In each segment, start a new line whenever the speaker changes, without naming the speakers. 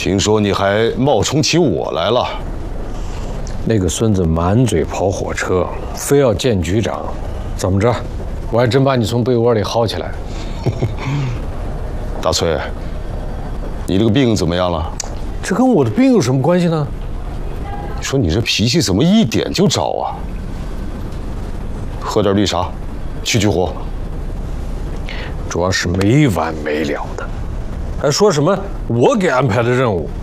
听说你还冒充起我来了。
那个孙子满嘴跑火车，非要见局长，怎么着？我还真把你从被窝里薅起来。
大崔，你这个病怎么样了？
这跟我的病有什么关系呢？
你说你这脾气怎么一点就着啊？喝点绿茶，去火。
主要是没完没了的，还说什么我给安排的任务。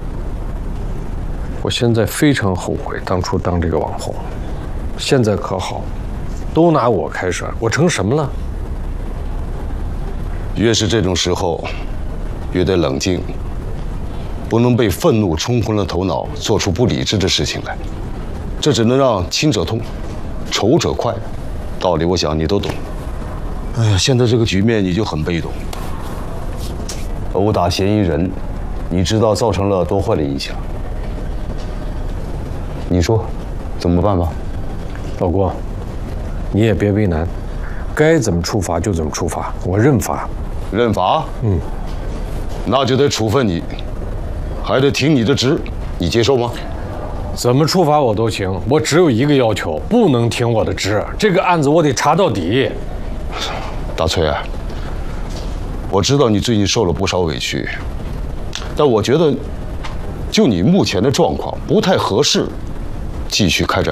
我现在非常后悔当初当这个网红，现在可好，都拿我开涮，我成什么了？
越是这种时候，越得冷静，不能被愤怒冲昏了头脑，做出不理智的事情来。这只能让亲者痛，仇者快。道理我想你都懂。哎呀，现在这个局面你就很被动，殴打嫌疑人，你知道造成了多坏的影响。你说怎么办吧？
老郭，你也别为难，该怎么处罚就怎么处罚，我认罚。
认罚？那就得处分你，还得听你的职，你接受吗？
怎么处罚我都行，我只有一个要求，不能听我的职。这个案子我得查到底。
大崔啊，我知道你最近受了不少委屈，但我觉得，就你目前的状况，不太合适继续开展